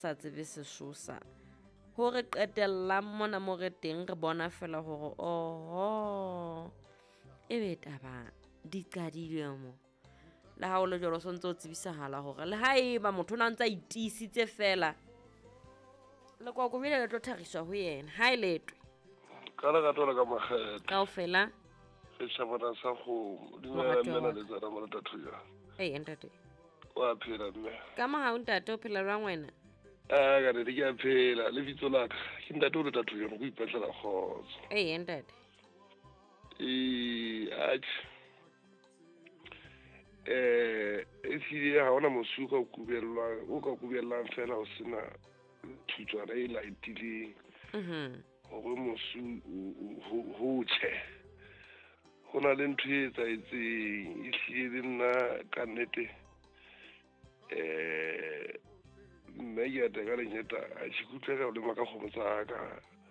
sa tsebe Sesotho ho re qetellang mona mo re teng re bona fela hore oho ebe taba di qadile mo le ha o le jalo sontse o tsebisahala hore le haeba motho o na ntse a itisitse fela le kwa go bile le tlo thagiswa ho yena ha ile letwe ka le gato ka makgetho kaofela ge tšhabana sa kgomo dumela mmena le tsara mo tatho ya ntate wa phela mme ka moha o ntate o phela jwang wena ka re ke a phela le vitso la ka ke ntate o le tatho ya go ipatlela kgotso ntate e file ha ona mosuka o ka kubellang fela o sena thutswana e laitileng gore mosu ho tšhe go na le ntho e etsaetseng e hlile le nna ka nnete mme ke ate ka lenyeta a tšhikutlwa ka olema ka kgomo tsa ka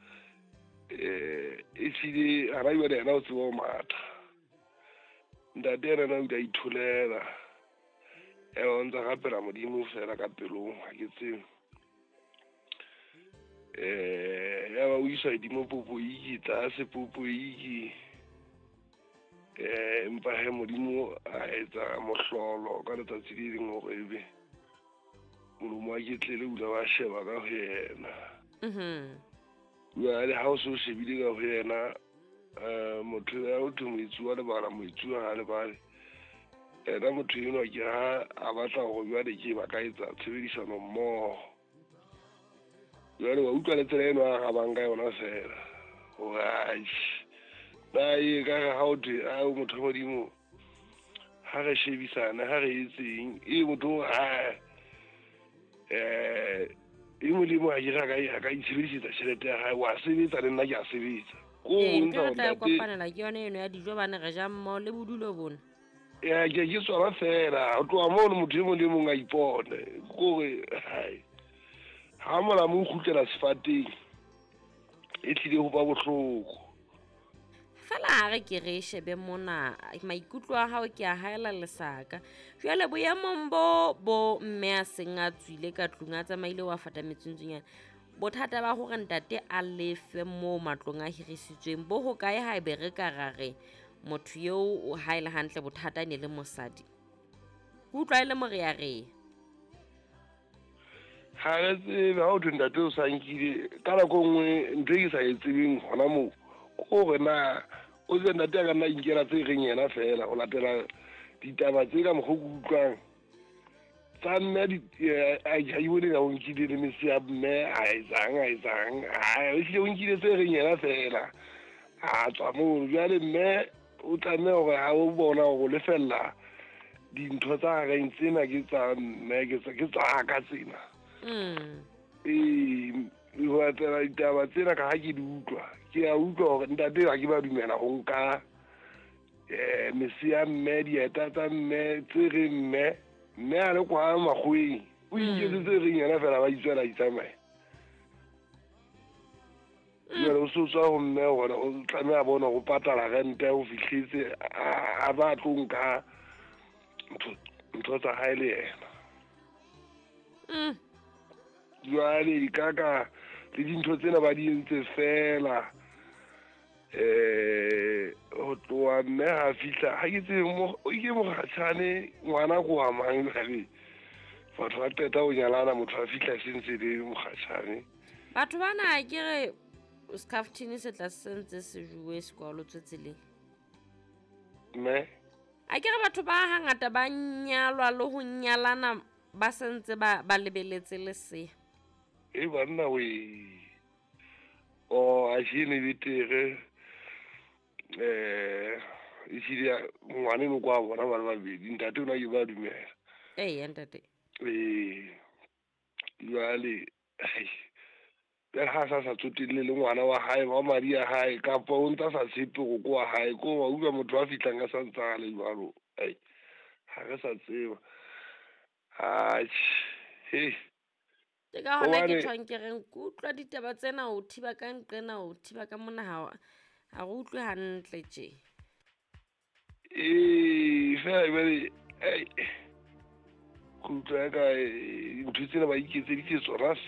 e hlile gana jale yena o tseba o matha ntate yena na o di a itholela o ntsa gapela modimo fela ka pelong ga ke tseo ya ba o isa dimo popoiki tlase popoiki empa he modimo a etsa mohlolo ka letsatsi le leng gore ebe molomo wa ketlele o ile wa sheba ka ho yena jale ha o se o shebile ka ho yena motho ya o thwe moitsuwa lebala moitsuwa ga lebale ena motho eno ke ha a batla go jwale ke ba ka etsa tshebedisano mmogo jwale wa utlwa le tsela eno a gabang ka yona fela gore na e ka ga o thwe a o motho modimo ha re shebisana ha re etseng e motho e molemo a dira ka itshebedisetsa tšhelete ya gae wa sebetsa le nna ke a sebetsa ke tla kopanela ke yone eno ya dijo bane re ja mmogo le bodulo bona ke tswana fela o tloa mono motho e mong le mong a ipone kore ha molamo o khutlela sefateng e tlile go ba bohloko fela ga re ke re shebe mona maikutlo a hao ke a haela lesaka jwale boemong bo mme a seng a tswile ka tlung a tsamaile wa fata metsuntsonyana bothata ba gore ntate a lefe mo matlong a hirisitsweng bo ho kae ha ebe re ka rare motho yo o haela hantle bothata ne le mosadi go utlwa ile more ya re ha re tsebe ha o thwe ntate o sa nkile ka nako nngwe ntho e ke sa e tsebeng gona moo gore na o se ntate a ka nna inkela tse reng yena fela o latela ditaba tse ka mokgwa ko utlwang tsa mme a ibone ka o nkile le mese ya mme a etsang o tlile o nkile tse reng yena fela a tswa moo jwale mme o tlameha gore ha o bona go lefella dintho tsa gageng tsena ke tsa mme ke tsa ka tsena go latela ditaba tsena ka ga ke di utlwa ke a utlwa gore ntate ga ke ba dumela go nka mese ya mme dieta tsa mme tse re mme a le kwa makgweng o iketse tse reng yena fela ba itswela ditsamaya jale o se o tswa go mme gore o tlameya a bona go patala rente o fitlhetse a ba tlo nka ntho tsa gae le yena jwale ikaka le dintho tsena ba di entse fela go tloa mme ga fitlha ga ke tsebe ke mogatšhane ngwana ko wa mang jale batho ba qeta go nyalana motho a fitlha sentse le mogatšhane batho bana ke re scaftini se tla sentse se jue sekwalo tseleng mme a ke re batho ba hangata ba nyalwa le ho nyalana ba sentse ba lebeletse lesea banna a shine betere e shile ngwane no kwa bona ba babedi ntate o na ke ba dumela ntate jwale ha sa tsotile le ngwana wa hae wa madi a hae kapa o ntsa sa tshepe go kwa hae ko wa utlwa motho a fitlang ka sa ntsagale jwalo ha re sa tseba ke ka hona ke tshwang ke reng ke utlwa ditaba tsena o thiba ka nqena o thiba ka mona ha go utlwe hantle tje fela jwale go utlwa ka ntho tsena ba iketseditse tsona